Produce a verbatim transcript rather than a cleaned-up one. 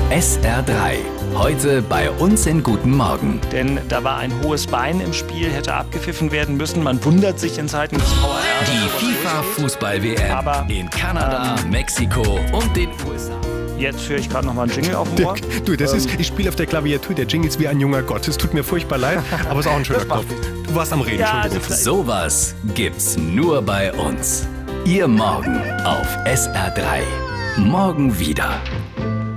S R drei. Heute bei uns in Guten Morgen. Denn da war ein hohes Bein im Spiel, hätte abgepfiffen werden müssen. Man wundert sich in Zeiten des V A R. Die FIFA-Fußball-W M Aber, in Kanada, ähm, Mexiko und den U S A. Jetzt höre ich gerade noch mal einen Jingle auf dem Ohr. Dirk, du, das ähm, ist, ich spiele auf der Klaviatur, der Jingle ist wie ein junger Gott. Es tut mir furchtbar leid, aber es ist auch ein schöner Knopf. Du warst am Reden, Ja, Entschuldigung. Sowas gibt's nur bei uns. Ihr Morgen auf S R drei. Morgen wieder.